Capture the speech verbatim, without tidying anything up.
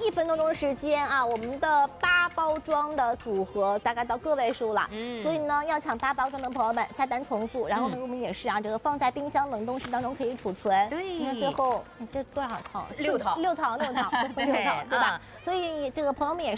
一分多钟的时间啊，我们的八包装的组合大概到个位数了。嗯，所以呢，要抢八包装的朋友们下单从速。然后呢，我们也是啊，这个放在冰箱冷冻室当中可以储存。对，你看最后这多少套？ 六套， 六套，六套，六套，对吧？所以这个朋友们也是。